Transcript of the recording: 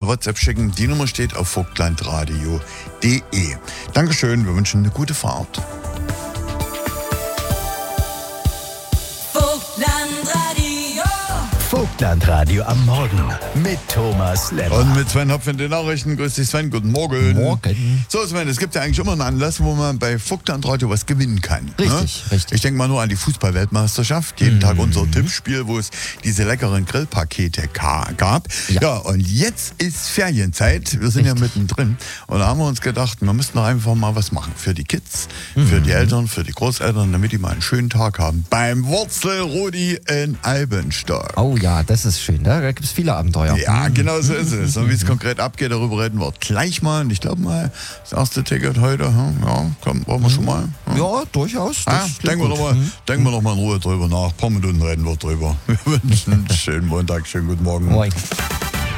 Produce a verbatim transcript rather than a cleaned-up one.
WhatsApp schicken. Die Nummer steht auf vogtlandradio punkt de. Dankeschön, wir wünschen eine gute Fahrt. Vogtlandradio am Morgen mit Thomas Lemmer. Und mit Sven Hopf in den Nachrichten. Grüß dich, Sven. Guten Morgen. Morgen. So, Sven, es gibt ja eigentlich immer einen Anlass, wo man bei Vogtlandradio was gewinnen kann. Richtig, ne? richtig. Ich denke mal nur an die Fußball-Weltmeisterschaft. Jeden mhm. Tag unser Tippspiel, wo es diese leckeren Grillpakete ka- gab. Ja. ja, und jetzt ist Ferienzeit. Wir sind richtig. ja mittendrin. Und da haben wir uns gedacht, wir müssten doch einfach mal was machen. Für die Kids, mhm. für die Eltern, für die Großeltern, damit die mal einen schönen Tag haben. Beim Wurzel-Rudi in Albenstock. Oh ja, das ist schön. Da gibt es viele Abenteuer. Ja, genau so ist es. Und wie es konkret abgeht, darüber reden wir gleich mal. Und ich glaube mal, das erste Ticket heute, ja, komm, wollen wir schon mal. Ja, ja durchaus. Ah, denken wir noch mal, mhm. denken wir noch mal in Ruhe drüber nach. Ein paar Minuten reden wir drüber. Wir wünschen einen schönen Montag, schönen guten Morgen. Moin.